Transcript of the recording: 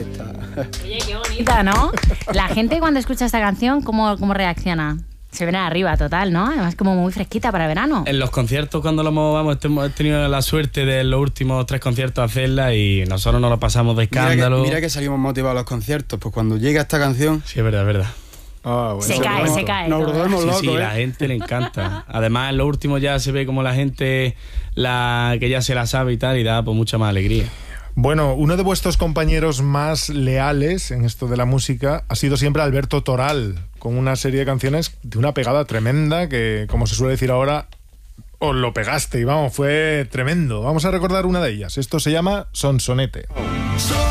está. Oye, qué bonita, ¿no? La gente cuando escucha esta canción, ¿cómo reacciona? Se viene arriba total, ¿no? Además como muy fresquita para verano. En los conciertos cuando hemos tenido la suerte de los últimos 3 conciertos hacerla y nosotros nos lo pasamos de escándalo. Mira que salimos motivados a los conciertos, pues cuando llega esta canción... Sí, es verdad, es verdad. Bueno, se cae. Nos volvemos locos, sí, la gente le encanta. Además, en lo último ya se ve como la gente que ya se la sabe y tal, y da pues mucha más alegría. Bueno, uno de vuestros compañeros más leales en esto de la música ha sido siempre Alberto Toral, con una serie de canciones de una pegada tremenda que, como se suele decir ahora, os lo pegaste y vamos, fue tremendo. Vamos a recordar una de ellas. Esto se llama Sonsonete.